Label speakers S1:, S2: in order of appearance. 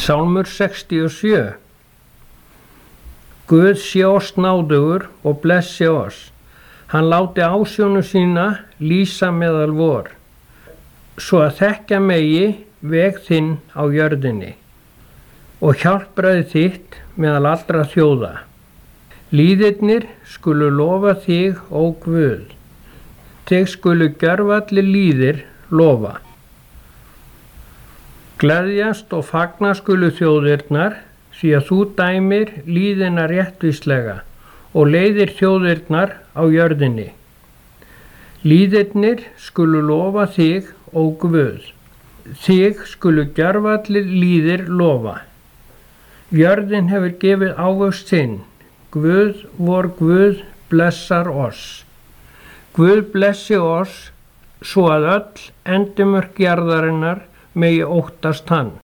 S1: Sálmur 67. Guð sé oss náðugur og blessi oss. Hann láti ásjónu sína lýsa meðal vor, svo að þekkja megi veg þinn á jörðinni og hjálpræði þitt meðal allra þjóða. Lýðirnir skulu lofa þig, ó Guð. Þig skulu gjörvallir lýðir lofa. Gleðjast og fagna skulu þjóðirnar, því að þú dæmir lýðina réttvíslega og leiðir þjóðirnar á jörðinni. Lýðirnir skulu lofa þig, ó Guð. Þig skulu gjörvallir lýðir lofa. Jörðin hefur gefið ávöxt sinn. Guð vor Guð blessar oss. Guð blessi oss svo að öll endimörk jarðarinnar megi óttast hann.